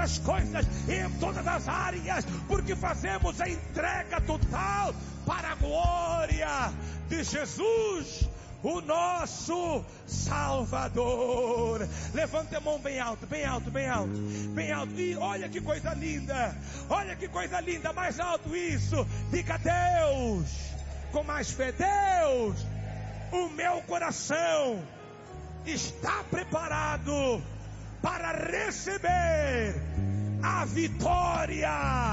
as coisas e em todas as áreas, porque fazemos a entrega total para a glória de Jesus, o nosso Salvador. Levante a mão bem alto, bem alto, bem alto, bem alto. E olha que coisa linda, olha que coisa linda, mais alto isso. Diga: Deus, com mais fé, Deus, o meu coração está preparado para receber a vitória.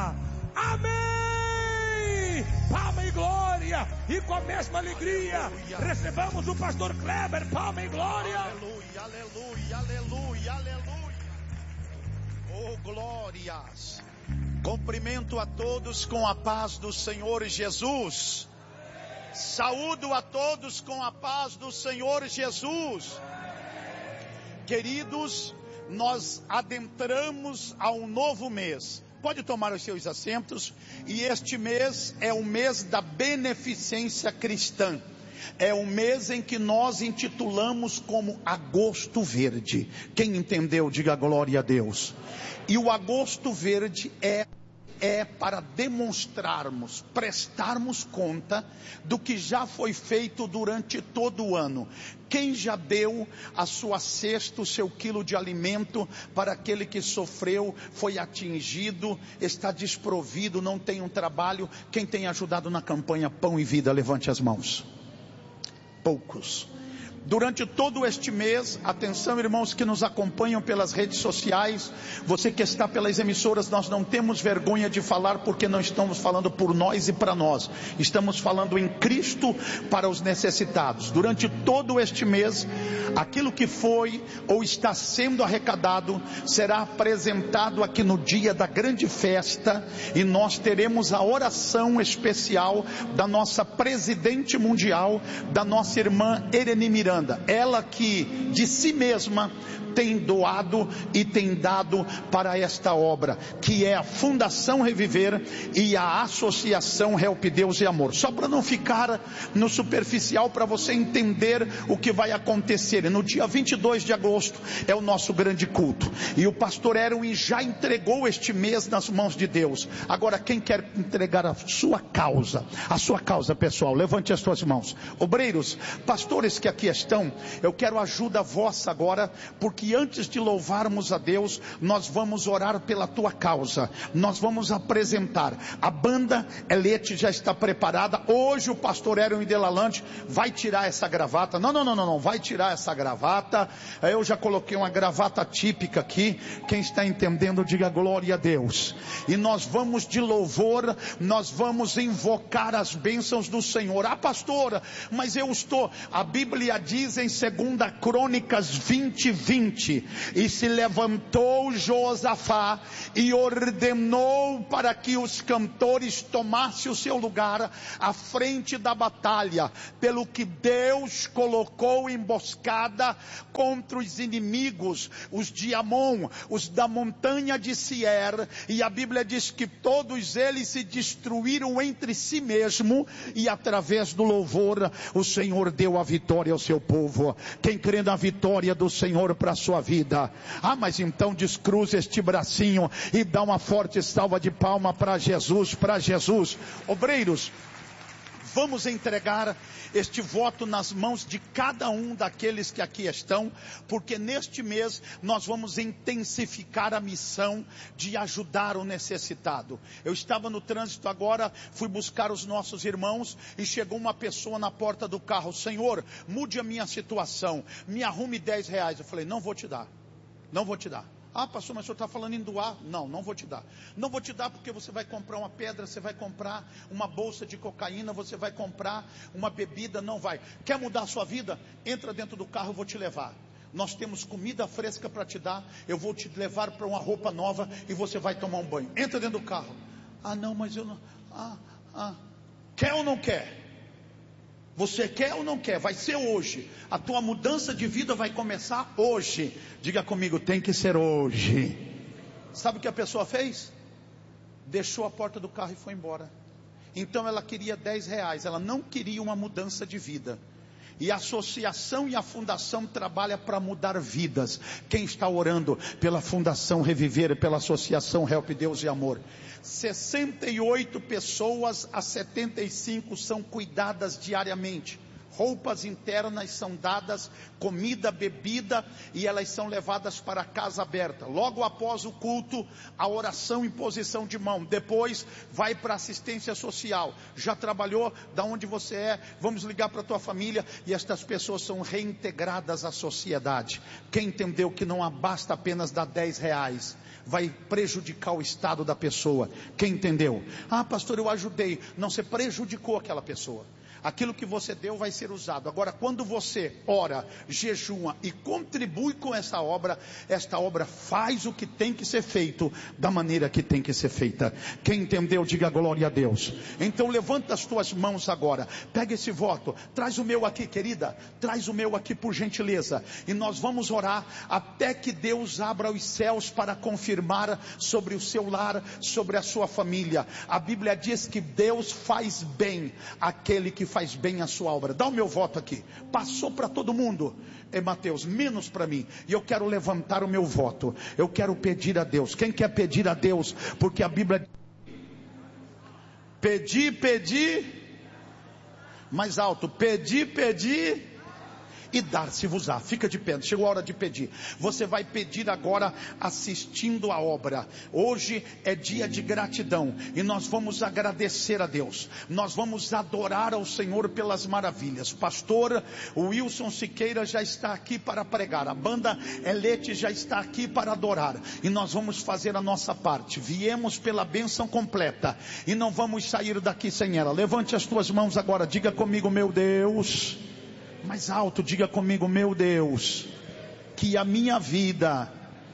Amém. Palma e glória. E com a mesma alegria, aleluia, recebamos o pastor Kleber. Palma e glória. Aleluia, aleluia, aleluia, aleluia. Oh, glórias. Cumprimento a todos com a paz do Senhor Jesus. Saúdo a todos com a paz do Senhor Jesus. Queridos, nós adentramos a um novo mês. Pode tomar os seus assentos. E este mês é o mês da beneficência cristã. É o mês em que nós intitulamos como Agosto Verde. Quem entendeu, diga glória a Deus. E o Agosto Verde é para demonstrarmos, prestarmos conta do que já foi feito durante todo o ano. Quem já deu a sua cesta, o seu quilo de alimento para aquele que sofreu, foi atingido, está desprovido, não tem um trabalho? Quem tem ajudado na campanha Pão e Vida, levante as mãos. Poucos. Durante todo este mês, atenção irmãos que nos acompanham pelas redes sociais, você que está pelas emissoras, nós não temos vergonha de falar, porque não estamos falando por nós e para nós, estamos falando em Cristo para os necessitados. Durante todo este mês, aquilo que foi ou está sendo arrecadado, será apresentado aqui no dia da grande festa, e nós teremos a oração especial da nossa presidente mundial, da nossa irmã Ereni Miranda. Ela que de si mesma tem doado e tem dado para esta obra, que é a Fundação Reviver e a Associação Help Deus e Amor. Só para não ficar no superficial, para você entender o que vai acontecer. No dia 22 de agosto é o nosso grande culto, e o pastor Erwin já entregou este mês nas mãos de Deus. Agora, quem quer entregar a sua causa, pessoal, levante as suas mãos. Obreiros, pastores que aqui estão, eu quero ajuda vossa agora, porque antes de louvarmos a Deus, nós vamos orar pela tua causa. Nós vamos apresentar. A banda Elete já está preparada. Hoje o pastor Erwin Delalande vai tirar essa gravata. Não, vai tirar essa gravata. Eu já coloquei uma gravata típica aqui. Quem está entendendo, diga glória a Deus. E nós vamos de louvor, nós vamos invocar as bênçãos do Senhor. Ah, pastora, mas eu estou... A Bíblia diz em 2 Crônicas 20:20, e se levantou Josafá e ordenou para que os cantores tomassem o seu lugar à frente da batalha, pelo que Deus colocou emboscada contra os inimigos, os de Amon, os da montanha de Sier, e a Bíblia diz que todos eles se destruíram entre si mesmo, e através do louvor o Senhor deu a vitória ao seu povo. Quem crê na vitória do Senhor para a sua vida? Ah, mas então descruza este bracinho e dá uma forte salva de palma para Jesus, para Jesus. Obreiros, vamos entregar este voto nas mãos de cada um daqueles que aqui estão, porque neste mês nós vamos intensificar a missão de ajudar o necessitado. Eu estava no trânsito agora, fui buscar os nossos irmãos e chegou uma pessoa na porta do carro: Senhor, mude a minha situação, me arrume R$10. Eu falei: não vou te dar. Ah, pastor, mas o senhor está falando em doar? Não vou te dar. Não vou te dar porque você vai comprar uma pedra, você vai comprar uma bolsa de cocaína, você vai comprar uma bebida, não vai. Quer mudar a sua vida? Entra dentro do carro, eu vou te levar. Nós temos comida fresca para te dar, eu vou te levar para uma roupa nova e você vai tomar um banho. Entra dentro do carro. Ah, não, mas eu não... Quer ou não quer? Você quer ou não quer? Vai ser hoje. A tua mudança de vida vai começar hoje. Diga comigo, tem que ser hoje. Sabe o que a pessoa fez? Deixou a porta do carro e foi embora. Então ela queria R$10. Ela não queria uma mudança de vida. E a associação e a fundação trabalham para mudar vidas. Quem está orando pela Fundação Reviver, pela Associação Help Deus e Amor? 68 pessoas a 75 são cuidadas diariamente. Roupas internas são dadas, comida, bebida, e elas são levadas para a casa aberta. Logo após o culto, a oração e imposição de mão. Depois vai para assistência social. Já trabalhou? Da onde você é? Vamos ligar para a tua família. E estas pessoas são reintegradas à sociedade. Quem entendeu que não basta apenas dar R$10, vai prejudicar o estado da pessoa? Quem entendeu? Ah, pastor, eu ajudei. Não, você prejudicou aquela pessoa. Aquilo que você deu vai ser usado. Agora, quando você ora, jejua e contribui com essa obra, esta obra faz o que tem que ser feito, da maneira que tem que ser feita. Quem entendeu, diga glória a Deus. Então levanta as tuas mãos agora, pega esse voto, traz o meu aqui, querida, traz o meu aqui por gentileza, e nós vamos orar até que Deus abra os céus para confirmar sobre o seu lar, sobre a sua família. A Bíblia diz que Deus faz bem aquele que faz bem a sua obra. Dá o meu voto aqui. Passou para todo mundo. É Mateus, menos para mim. E eu quero levantar o meu voto. Eu quero pedir a Deus. Quem quer pedir a Deus? Porque a Bíblia pedir mais alto, pedir e dar-se-vos-á. Fica de pé, chegou a hora de pedir. Você vai pedir agora assistindo a obra. Hoje é dia de gratidão e nós vamos agradecer a Deus. Nós vamos adorar ao Senhor pelas maravilhas. Pastor Wilson Siqueira já está aqui para pregar. A banda Elete já está aqui para adorar. E nós vamos fazer a nossa parte. Viemos pela bênção completa e não vamos sair daqui sem ela. Levante as tuas mãos agora, diga comigo, meu Deus. Mais alto, diga comigo, meu Deus, que a minha vida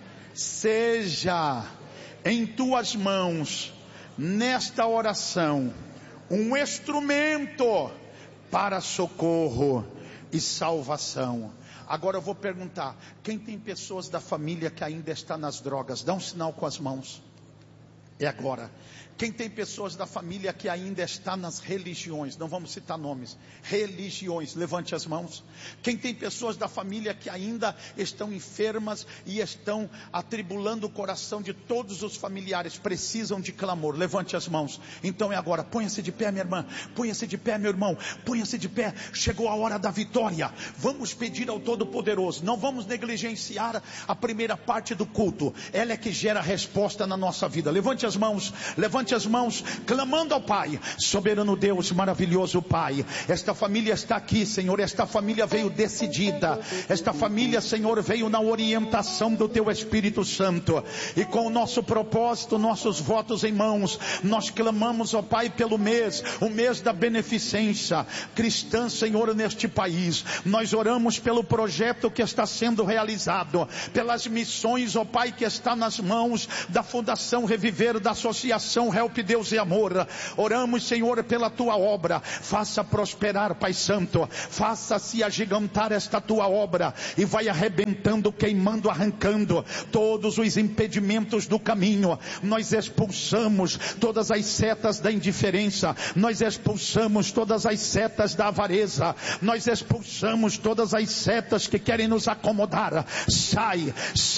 seja em tuas mãos, nesta oração, um instrumento para socorro e salvação. Agora eu vou perguntar, quem tem pessoas da família que ainda está nas drogas? Dá um sinal com as mãos. É agora. Quem tem pessoas da família que ainda está nas religiões, não vamos citar nomes, religiões, levante as mãos. Quem tem pessoas da família que ainda estão enfermas e estão atribulando o coração de todos os familiares, precisam de clamor, levante as mãos. Então é agora, ponha-se de pé, minha irmã, ponha-se de pé, meu irmão, ponha-se de pé, chegou a hora da vitória. Vamos pedir ao Todo-Poderoso, não vamos negligenciar a primeira parte do culto, ela é que gera resposta na nossa vida. Levante as mãos, clamando ao Pai. Soberano Deus, maravilhoso Pai, esta família está aqui, Senhor, esta família veio decidida, esta família, Senhor, veio na orientação do Teu Espírito Santo, e com o nosso propósito, nossos votos em mãos, nós clamamos, ó Pai, pelo mês, o mês da beneficência cristã, Senhor, neste país. Nós oramos pelo projeto que está sendo realizado, pelas missões, ó Pai, que está nas mãos da Fundação Reviver, da Associação Help Deus e Amor. Oramos, Senhor, pela Tua obra. Faça prosperar, Pai Santo. Faça-se agigantar esta Tua obra. E vai arrebentando, queimando, arrancando todos os impedimentos do caminho. Nós expulsamos todas as setas da indiferença. Nós expulsamos todas as setas da avareza. Nós expulsamos todas as setas que querem nos acomodar. Sai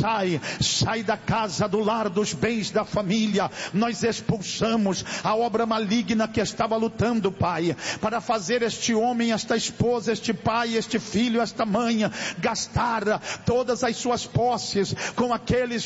da casa, do lar, dos bens da família. Nós expulsamos a obra maligna que estava lutando, Pai, para fazer este homem, esta esposa, este pai, este filho, esta mãe, gastar todas as suas posses com aqueles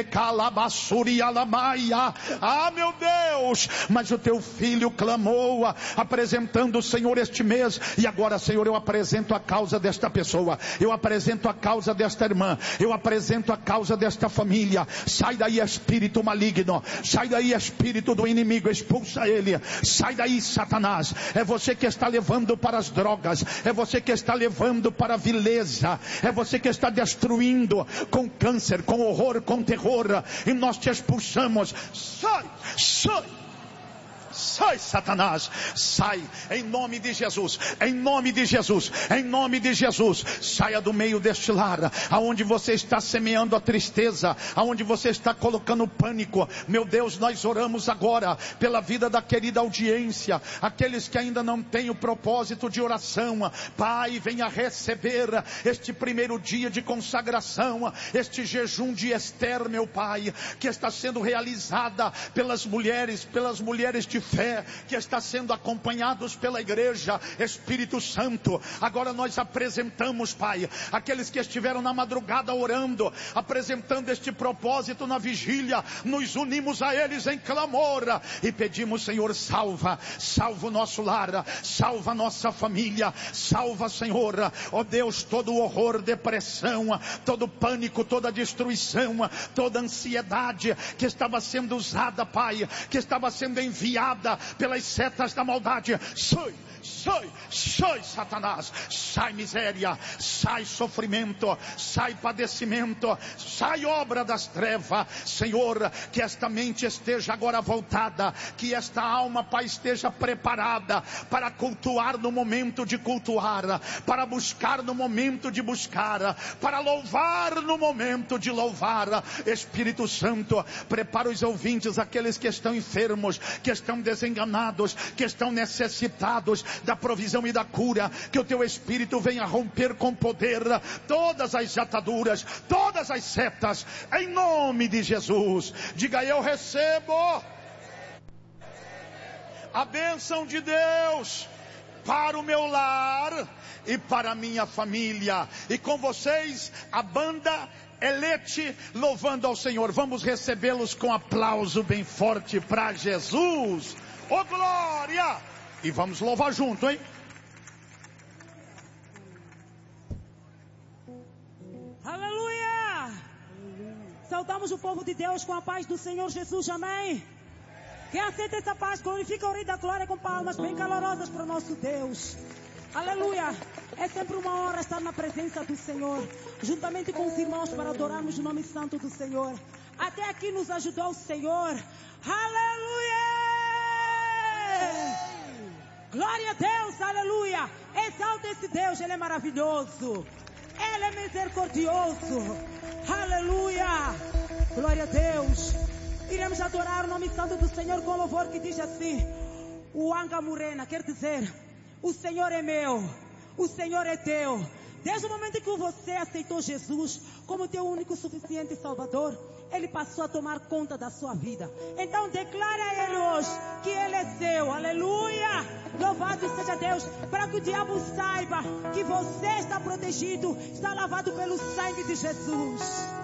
meu Deus, mas o Teu filho clamou, apresentando, Senhor, este mês, e agora, Senhor, eu apresento a causa desta pessoa, eu apresento a causa desta irmã, eu apresento a causa desta família. Sai daí, espírito maligno, sai daí, espírito do inimigo, expulsa ele. Sai daí, Satanás. É você que está levando para as drogas, é você que está levando para a vileza, é você que está destruindo com câncer, com horror, com terror, e nós te expulsamos. Sai sai Satanás, sai em nome de Jesus, em nome de Jesus, em nome de Jesus. Saia do meio deste lar, aonde você está semeando a tristeza, aonde você está colocando pânico. Meu Deus, nós oramos agora pela vida da querida audiência, aqueles que ainda não têm o propósito de oração. Pai, venha receber este primeiro dia de consagração, este jejum de Esther, meu Pai, que está sendo realizada pelas mulheres de fé, que está sendo acompanhados pela igreja. Espírito Santo, agora nós apresentamos, Pai, aqueles que estiveram na madrugada orando, apresentando este propósito na vigília, nos unimos a eles em clamor e pedimos, Senhor, salva o nosso lar, salva a nossa família, salva, Senhor, ó Deus, todo o horror, depressão, todo pânico, toda destruição, toda ansiedade que estava sendo usada, Pai, que estava sendo enviada pelas setas da maldade. Sai Satanás, sai miséria, sai sofrimento, sai padecimento, sai obra das trevas. Senhor, que esta mente esteja agora voltada, que esta alma, Pai, esteja preparada para cultuar no momento de cultuar, para buscar no momento de buscar, para louvar no momento de louvar. Espírito Santo, prepara os ouvintes, aqueles que estão enfermos, que estão desenganados, que estão necessitados da provisão e da cura. Que o teu Espírito venha romper com poder todas as ataduras, todas as setas, em nome de Jesus. Diga: eu recebo a bênção de Deus para o meu lar e para a minha família. E com vocês, a banda Elete louvando ao Senhor. Vamos recebê-los com aplauso bem forte para Jesus. Oh, glória! E vamos louvar junto, hein? Aleluia! Saudamos o povo de Deus com a paz do Senhor Jesus, amém? Quem aceita essa paz, glorifica o Rei da Glória com palmas bem calorosas para o nosso Deus. Aleluia! É sempre uma honra estar na presença do Senhor, juntamente com os irmãos, para adorarmos o nome santo do Senhor. Até aqui nos ajudou o Senhor. Aleluia! Glória a Deus, aleluia! Exalta esse Deus, Ele é maravilhoso, Ele é misericordioso, aleluia! Glória a Deus! Iremos adorar o nome santo do Senhor com louvor que diz assim: o Anga Murena, quer dizer, o Senhor é meu, o Senhor é teu. Desde o momento que você aceitou Jesus como teu único suficiente Salvador, Ele passou a tomar conta da sua vida. Então declara a Ele hoje que Ele é seu, aleluia! Louvado seja Deus, para que o diabo saiba que você está protegido, está lavado pelo sangue de Jesus.